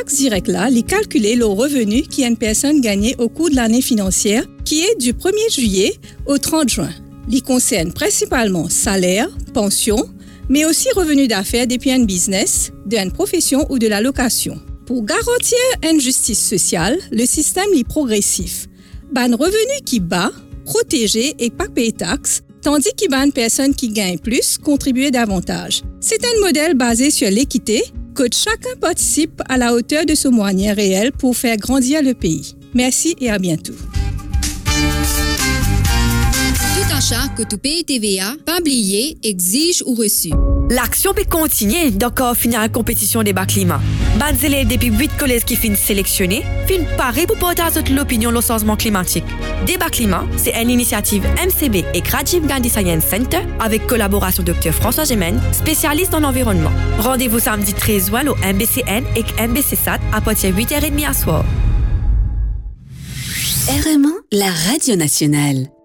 taxe directe là, les calculer le revenu qu'une personne gagnait au cours de l'année financière qui est du 1er juillet au 30 juin. Il concerne principalement salaire, pension, mais aussi revenus d'affaires depuis un business, d'une profession ou de la location. Pour garantir une justice sociale, le système est progressif. Un revenu qui bat, protégé et pas payer taxes, tandis qu'il y a une personne qui gagne plus, contribue davantage. C'est un modèle basé sur l'équité, que chacun participe à la hauteur de son moyen réel pour faire grandir le pays. Merci et à bientôt. Tout achat que tu payes TVA, pas oublié, exige ou reçu. L'action peut continuer d'encore finir la compétition débat climat. Ban élèves depuis 8 collèges qui finissent sélectionnés, finissent pareil pour porter à l'opinion le changement climatique. Débat climat, c'est une initiative MCB et Rajiv Gandhi Science Center avec collaboration Dr François Gemène, spécialiste dans l'environnement. Rendez-vous samedi 13 juin au MBCN et MBCSAT à partir de 8h30 à soir. RMA, la radio nationale.